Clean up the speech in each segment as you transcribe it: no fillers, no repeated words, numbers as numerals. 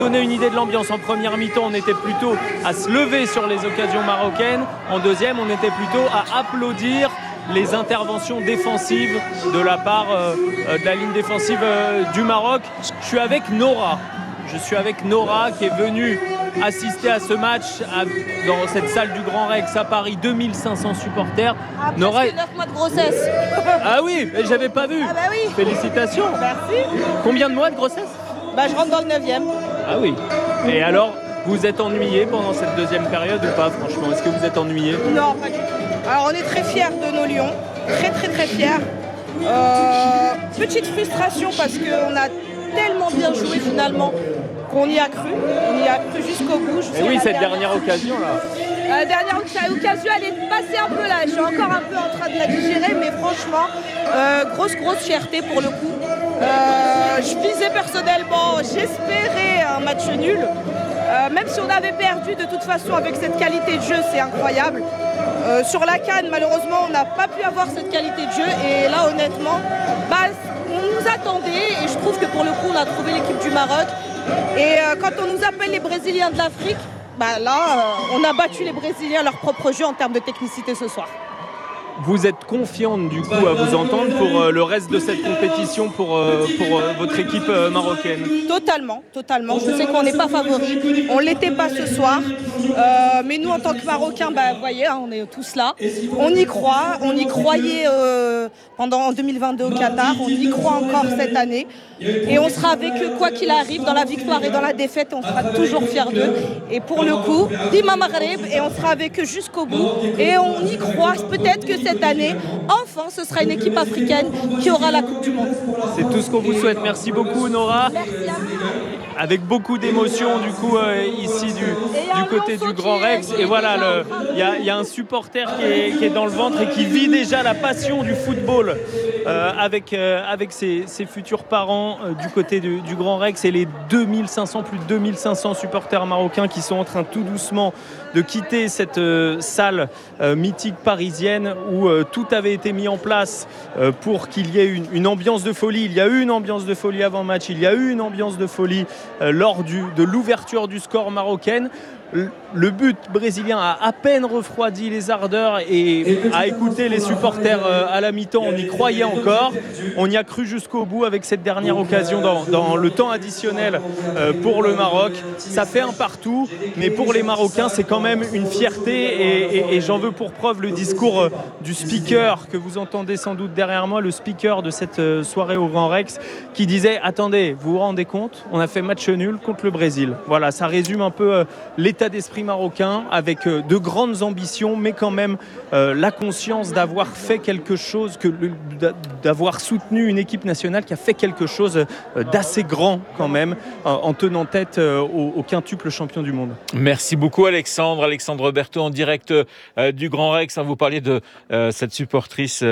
Donner une idée de l'ambiance, en première mi-temps, on était plutôt à se lever sur les occasions marocaines. En deuxième, on était plutôt à applaudir les interventions défensives de la part de la ligne défensive du Maroc. Je suis avec Nora qui est venue assister à ce match dans cette salle du Grand Rex à Paris, 2500 supporters. Nora, 9 mois de grossesse. Ah oui, mais j'avais pas vu. Ah bah oui. Félicitations. Merci. Combien de mois de grossesse? Je rentre dans le 9e. Ah oui. Et alors, vous êtes ennuyé pendant cette deuxième période ou pas, franchement? Est-ce que vous êtes ennuyé? Non, pas du tout. Alors, on est très fiers de nos Lions. Très fiers. Petite frustration parce qu'on a tellement bien joué finalement qu'on y a cru. On y a cru jusqu'au bout. Et oui, cette dernière occasion là. La dernière occasion, elle est passée un peu là. Je suis encore un peu en train de la digérer, mais franchement, grosse fierté pour le coup. Je visais personnellement, j'espérais un match nul. Même si on avait perdu, de toute façon, avec cette qualité de jeu, c'est incroyable. Sur la CAN, malheureusement, on n'a pas pu avoir cette qualité de jeu. Et là, honnêtement, on nous attendait. Et je trouve que pour le coup, on a trouvé l'équipe du Maroc. Et quand on nous appelle les Brésiliens de l'Afrique, on a battu les Brésiliens à leur propre jeu en termes de technicité ce soir. Vous êtes confiante du coup à vous entendre pour le reste de cette compétition pour votre équipe marocaine? Totalement. Je sais qu'on n'est pas favori. On ne l'était pas ce soir. Mais nous, en tant que Marocains, vous voyez, on est tous là. On y croit. On y croyait en 2022 au Qatar. On y croit encore cette année. Et on sera avec eux quoi qu'il arrive, dans la victoire et dans la défaite. On sera toujours fiers d'eux. Et pour le coup, Dima Maghreb, et on sera avec eux jusqu'au bout. Et on y croit. Peut-être que cette année, enfin, ce sera une équipe africaine qui aura la Coupe du Monde. C'est tout ce qu'on vous souhaite. Merci beaucoup, Nora. Merci à vous. Avec beaucoup d'émotion, du coup, ici du côté du Grand Rex. Et voilà, il y a un supporter qui est dans le ventre et qui vit déjà la passion du football avec ses futurs parents du côté du Grand Rex et les plus de 2500 supporters marocains qui sont en train tout doucement de quitter cette salle mythique parisienne où tout avait été mis en place pour qu'il y ait une ambiance de folie. Il y a eu une ambiance de folie avant match, il y a eu une ambiance de folie lors de l'ouverture du score marocaine. Le but brésilien a à peine refroidi les ardeurs et a écouté les supporters à la mi-temps. On y croyait encore. On y a cru jusqu'au bout avec cette dernière occasion dans le temps additionnel pour le Maroc. Ça fait un partout, mais pour les Marocains, c'est quand même une fierté et j'en veux pour preuve le discours du speaker que vous entendez sans doute derrière moi, le speaker de cette soirée au Grand Rex qui disait « Attendez, vous vous rendez compte ? On a fait match nul contre le Brésil. » Voilà, ça résume un peu l'état d'esprit marocain avec de grandes ambitions, mais quand même la conscience d'avoir fait quelque chose, d'avoir soutenu une équipe nationale qui a fait quelque chose d'assez grand quand même, en tenant tête au quintuple champion du monde. Merci beaucoup Alexandre Berthaud en direct du Grand Rex. Vous parliez de cette supportrice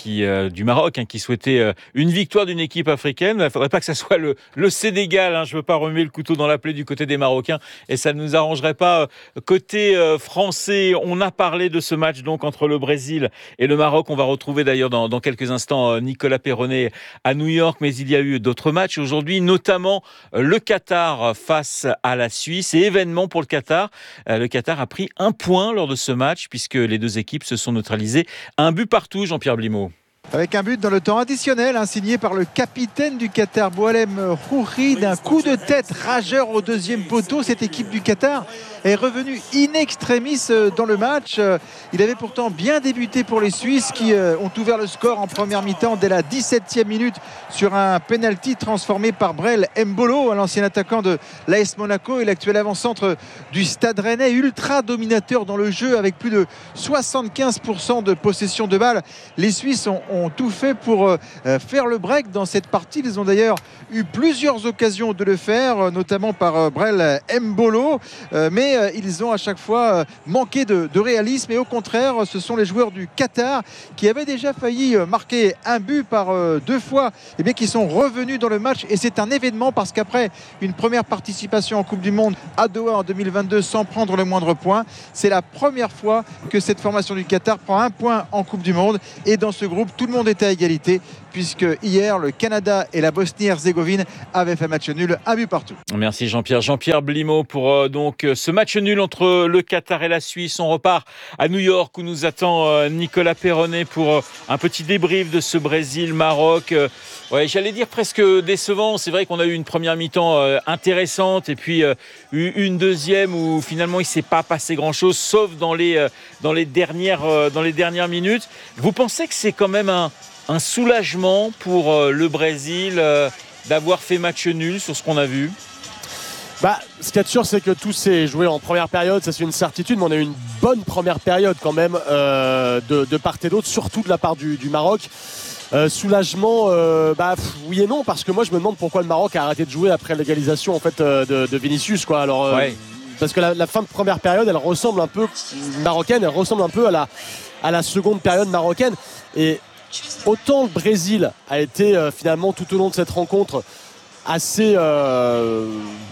du Maroc qui souhaitait une victoire d'une équipe africaine. Il ne faudrait pas que ça soit le Sénégal. Je ne veux pas remuer le couteau dans la plaie du côté des Marocains et ça ne nous arrangerait pas côté français. On a parlé de ce match donc entre le Brésil et le Maroc. On va retrouver d'ailleurs dans quelques instants Nicolas Perronnet à New York, mais il y a eu d'autres matchs aujourd'hui, notamment le Qatar face à la Suisse. Et événement pour le Qatar. Le Qatar a pris un point lors de ce match puisque les deux équipes se sont neutralisées. Un but partout, Jean-Pierre Blimaud. Avec un but dans le temps additionnel, signé par le capitaine du Qatar, Boualem Khouri, d'un coup de tête rageur au deuxième poteau. Cette équipe du Qatar est revenue in extremis dans le match. Il avait pourtant bien débuté pour les Suisses qui ont ouvert le score en première mi-temps dès la 17e minute sur un penalty transformé par Brel Mbolo, l'ancien attaquant de l'AS Monaco et l'actuel avant-centre du Stade Rennais, ultra dominateur dans le jeu avec plus de 75% de possession de balle. Les Suisses ont tout fait pour faire le break dans cette partie. Ils ont d'ailleurs eu plusieurs occasions de le faire, notamment par Brel Mbolo, mais mais ils ont à chaque fois manqué de réalisme. Et au contraire, ce sont les joueurs du Qatar qui avaient déjà failli marquer un but par 2 fois, qui sont revenus dans le match. Et c'est un événement parce qu'après une première participation en Coupe du Monde à Doha en 2022 sans prendre le moindre point, c'est la première fois que cette formation du Qatar prend 1 point en Coupe du Monde. Et dans ce groupe, tout le monde était à égalité, puisque hier, le Canada et la Bosnie-Herzégovine avaient fait match nul, 1 but partout. Merci Jean-Pierre. Jean-Pierre Blimaud pour donc ce match nul entre le Qatar et la Suisse. On repart à New York où nous attend Nicolas Perronnet pour un petit débrief de ce Brésil-Maroc. Ouais, j'allais dire presque décevant. C'est vrai qu'on a eu une première mi-temps intéressante et puis une deuxième où finalement il ne s'est pas passé grand-chose, sauf dans les dernières minutes. Vous pensez que c'est quand même un soulagement pour le Brésil d'avoir fait match nul sur ce qu'on a vu? Ce qu'il y a de sûr, c'est que tout s'est joué en première période, ça c'est une certitude, mais on a eu une bonne première période quand même de part et d'autre, surtout de la part du Maroc. Soulagement, oui et non, parce que moi je me demande pourquoi le Maroc a arrêté de jouer après l'égalisation en fait de Vinicius, quoi. Alors ouais. Parce que la fin de première période, elle ressemble un peu marocaine, elle ressemble un peu à la seconde période marocaine. Et autant le Brésil a été finalement tout au long de cette rencontre assez, on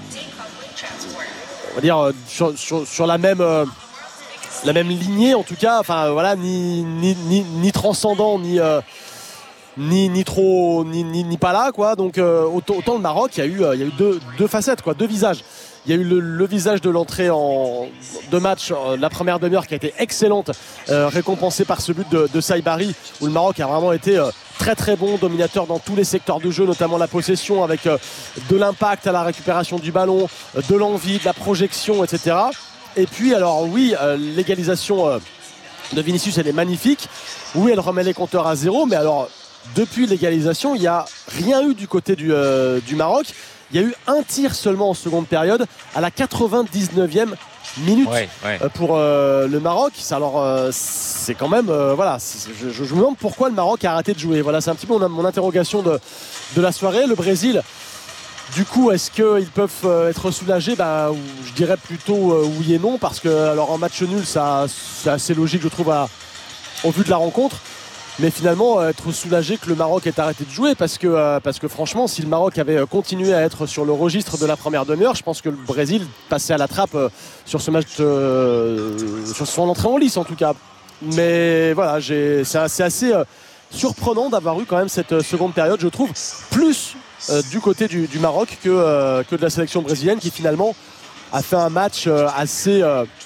va dire sur la même lignée en tout cas. Enfin voilà, ni transcendant ni trop ni pas là, quoi. Donc autant le Maroc, il y a eu deux facettes, quoi, deux visages. Il y a eu le visage de l'entrée de match, la première demi-heure qui a été excellente, récompensée par ce but de Saibari, où le Maroc a vraiment été très très bon, dominateur dans tous les secteurs de jeu, notamment la possession, avec de l'impact à la récupération du ballon, de l'envie, de la projection, etc. Et puis alors oui, l'égalisation de Vinicius, elle est magnifique. Oui, elle remet les compteurs à 0, mais alors depuis l'égalisation, il n'y a rien eu du côté du Maroc. Il y a eu un tir seulement en seconde période à la 99e minute pour le Maroc. Alors c'est quand même voilà. Je me demande pourquoi le Maroc a arrêté de jouer. Voilà, c'est un petit peu mon interrogation de la soirée. Le Brésil, du coup, est-ce qu'ils peuvent être soulagés? Je dirais plutôt oui et non, parce que alors en match nul, c'est assez logique, je trouve, au vu de la rencontre. Mais finalement, être soulagé que le Maroc ait arrêté de jouer, parce que franchement, si le Maroc avait continué à être sur le registre de la première demi-heure, je pense que le Brésil passait à la trappe sur ce match, sur son entrée en lice en tout cas. Mais voilà, c'est assez surprenant d'avoir eu quand même cette seconde période, je trouve, plus du côté du Maroc que de la sélection brésilienne, qui finalement a fait un match assez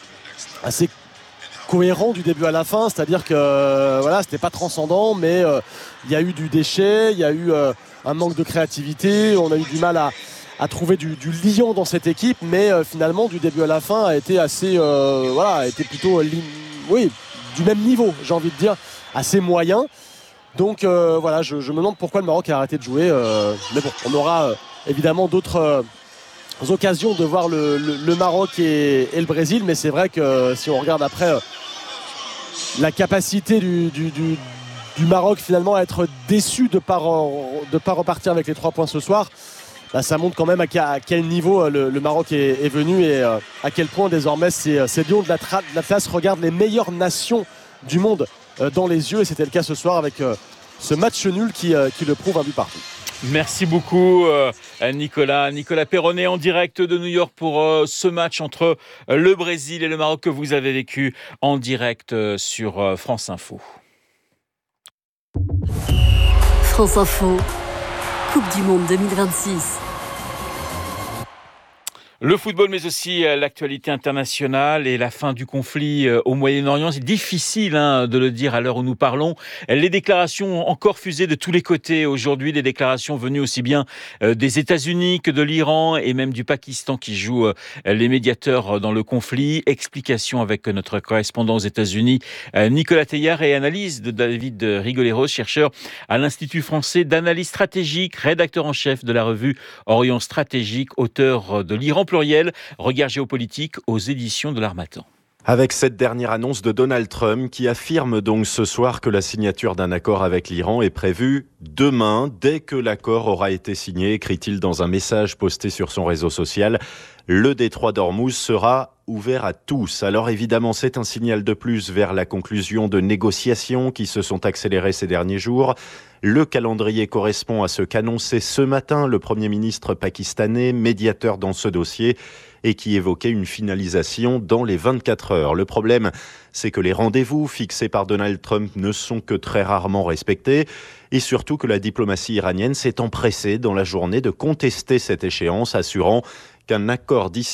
cohérent du début à la fin, c'est-à-dire que voilà, c'était pas transcendant, mais il y a eu du déchet, il y a eu un manque de créativité, on a eu du mal à trouver du liant dans cette équipe, mais finalement du début à la fin a été assez a été plutôt du même niveau, j'ai envie de dire, assez moyen. Donc voilà, je me demande pourquoi le Maroc a arrêté de jouer, mais bon, on aura évidemment d'autres occasions de voir le Maroc et le Brésil, mais c'est vrai que si on regarde après la capacité du Maroc finalement à être déçu de pas repartir avec les 3 points ce soir, ça montre quand même à quel niveau le Maroc est venu, et à quel point désormais ces lions de l'Atlas regardent les meilleures nations du monde dans les yeux, et c'était le cas ce soir avec ce match nul qui le prouve, un but partout. Merci beaucoup Nicolas Perronnet en direct de New York pour ce match entre le Brésil et le Maroc que vous avez vécu en direct sur France Info. France Info, Coupe du Monde 2026. Le football, mais aussi l'actualité internationale et la fin du conflit au Moyen-Orient. C'est difficile de le dire à l'heure où nous parlons. Les déclarations ont encore fusé de tous les côtés aujourd'hui, des déclarations venues aussi bien des États-Unis que de l'Iran et même du Pakistan qui joue les médiateurs dans le conflit. Explication avec notre correspondant aux États-Unis, Nicolas Teillard, et analyse de David Rigoleros, chercheur à l'Institut français d'analyse stratégique, rédacteur en chef de la revue Orient Stratégique, auteur de l'Iran pluriel, regard géopolitique aux éditions de l'Harmattan. Avec cette dernière annonce de Donald Trump qui affirme donc ce soir que la signature d'un accord avec l'Iran est prévue demain, dès que l'accord aura été signé, écrit-il dans un message posté sur son réseau social. Le détroit d'Ormuz sera ouvert à tous. Alors évidemment, c'est un signal de plus vers la conclusion de négociations qui se sont accélérées ces derniers jours. Le calendrier correspond à ce qu'annonçait ce matin le Premier ministre pakistanais, médiateur dans ce dossier, et qui évoquait une finalisation dans les 24 heures. Le problème, c'est que les rendez-vous fixés par Donald Trump ne sont que très rarement respectés, et surtout que la diplomatie iranienne s'est empressée dans la journée de contester cette échéance, assurant qu'un accord d'ici